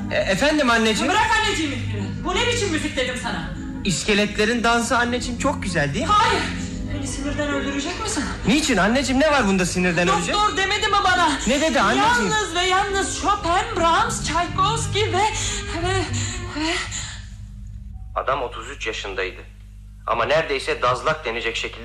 Efendim anneciğim? Bırak anneciğimi. Bu ne biçim müzik dedim sana? İskeletlerin dansı anneciğim, çok güzel değil mi? Hayır. Beni sinirden öldürecek misin? Niçin anneciğim, ne var bunda sinirden ölecek? Doktor demedi mi bana? Ne dedi anneciğim? Yalnız ve yalnız Chopin, Brahms, Tchaikovsky ve... Adam 33 yaşındaydı. Ama neredeyse dazlak denecek şekilde